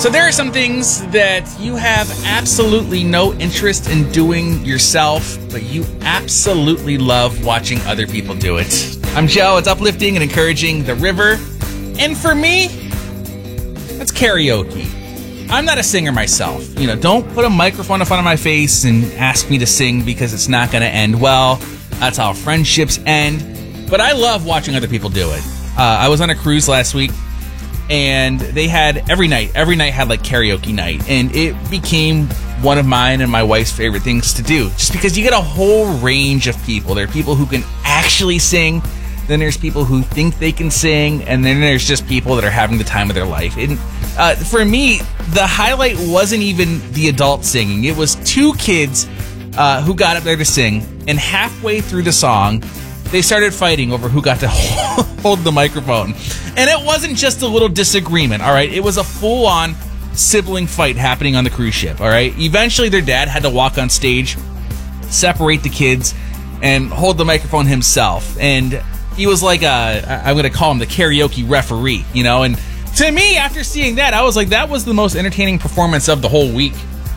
So there are some things that you have absolutely no interest in doing yourself, but you absolutely love watching other people do it. I'm Joe. It's uplifting and encouraging the river. And for me, that's karaoke. I'm not a singer myself. Don't put a microphone in front of my face and ask me to sing because it's not going to end well. That's how friendships end. But I love watching other people do it. I was on a cruise last week, and they had every night had like karaoke night, and it became one of mine and my wife's favorite things to do, just because you get a whole range of people. There are people who can actually sing, then there's people who think they can sing, and then there's just people that are having the time of their life. And for me, the highlight wasn't even the adult singing. It was two kids who got up there to sing, and halfway through the song, they started fighting over who got to hold the microphone. And it wasn't just a little disagreement, all right? It was a full-on sibling fight happening on the cruise ship, all right? Eventually, their dad had to walk on stage, separate the kids, and hold the microphone himself. And he was like, I'm going to call him the karaoke referee, And to me, after seeing that, I was like, that was the most entertaining performance of the whole week.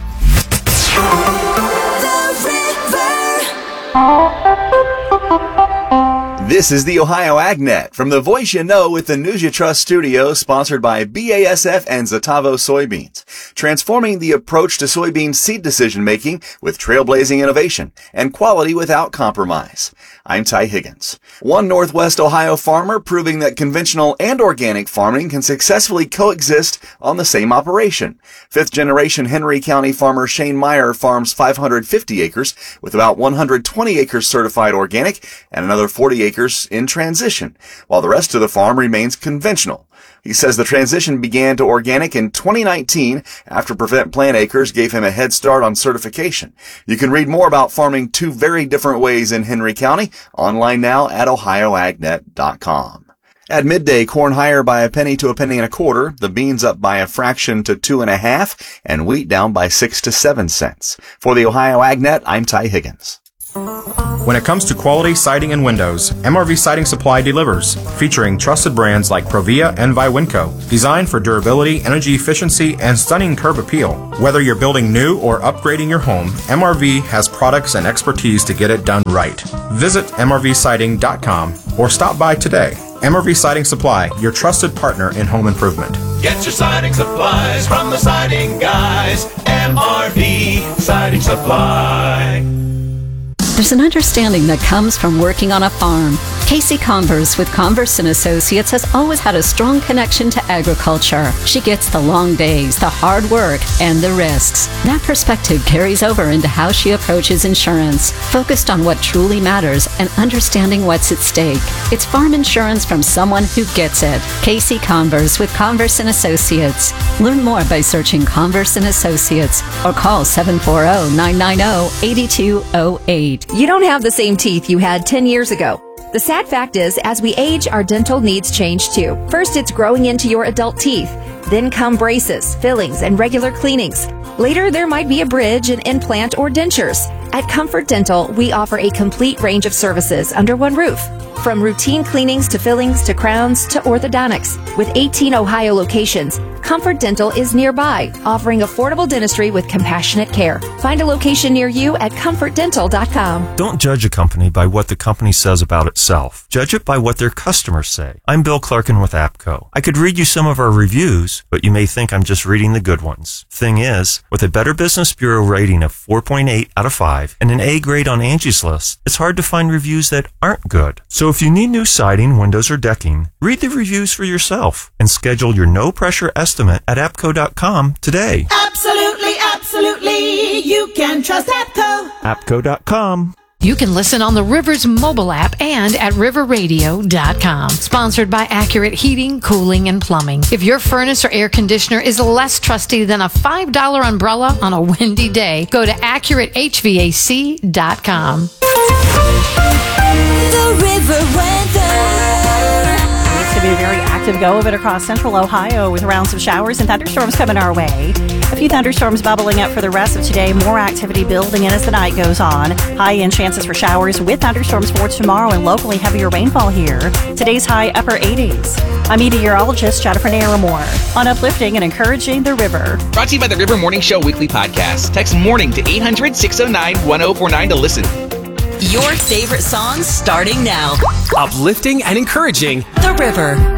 This is the Ohio AgNet from the Voice You Know with the News You Trust studio, sponsored by BASF and Zetavo soybeans, transforming the approach to soybean seed decision-making with trailblazing innovation and quality without compromise. I'm Ty Higgins. One Northwest Ohio farmer proving that conventional and organic farming can successfully coexist on the same operation. Fifth-generation Henry County farmer Shane Meyer farms 550 acres with about 120 acres certified organic and another 40 acres in transition, while the rest of the farm remains conventional. He says the transition began to organic in 2019 after Prevent Plant Acres gave him a head start on certification. You can read more about farming two very different ways in Henry County online now at ohioagnet.com. At midday, corn higher by a penny to a penny and a quarter, the beans up by a fraction to 2.5, and wheat down by 6 to 7 cents. For the Ohio AgNet, I'm Ty Higgins. When it comes to quality siding and windows, MRV Siding Supply delivers, featuring trusted brands like Provia and Viwinco, designed for durability, energy efficiency, and stunning curb appeal. Whether you're building new or upgrading your home, MRV has products and expertise to get it done right. Visit mrvsiding.com or stop by today. MRV Siding Supply, your trusted partner in home improvement. Get your siding supplies from the siding guys. MRV Siding Supply. There's an understanding that comes from working on a farm. Casey Converse with Converse & Associates has always had a strong connection to agriculture. She gets the long days, the hard work, and the risks. That perspective carries over into how she approaches insurance, focused on what truly matters and understanding what's at stake. It's farm insurance from someone who gets it. Casey Converse with Converse & Associates. Learn more by searching Converse & Associates or call 740-990-8208. You don't have the same teeth you had 10 years ago. The sad fact is, as we age, our dental needs change too. First, it's growing into your adult teeth. Then come braces, fillings, and regular cleanings. Later, there might be a bridge, an implant, or dentures. At Comfort Dental, we offer a complete range of services under one roof. From routine cleanings to fillings to crowns to orthodontics. With 18 Ohio locations, Comfort Dental is nearby, offering affordable dentistry with compassionate care. Find a location near you at comfortdental.com. Don't judge a company by what the company says about itself. Judge it by what their customers say. I'm Bill Clarkin with APCO. I could read you some of our reviews, but you may think I'm just reading the good ones. Thing is, with a Better Business Bureau rating of 4.8 out of 5 and an A grade on Angie's List, it's hard to find reviews that aren't good. So if you need new siding, windows, or decking, read the reviews for yourself and schedule your no-pressure estimate at APCO.com today. Absolutely, absolutely. You can trust APCO. APCO.com. You can listen on the Rivers mobile app and at riverradio.com. Sponsored by Accurate Heating, Cooling, and Plumbing. If your furnace or air conditioner is less trusty than a $5 umbrella on a windy day, go to AccurateHVAC.com. The River Weather. It's going to be a very active active go of it across central Ohio with rounds of showers and thunderstorms coming our way. A few thunderstorms bubbling up for the rest of today. More activity building in as the night goes on. High-end chances for showers with thunderstorms for tomorrow and locally heavier rainfall here. Today's high upper 80s. I'm meteorologist Jennifer Naramore on Uplifting and Encouraging the River. Brought to you by the River Morning Show Weekly Podcast. Text MORNING to 800-609-1049 to listen. Your favorite songs starting now. Uplifting and encouraging the River.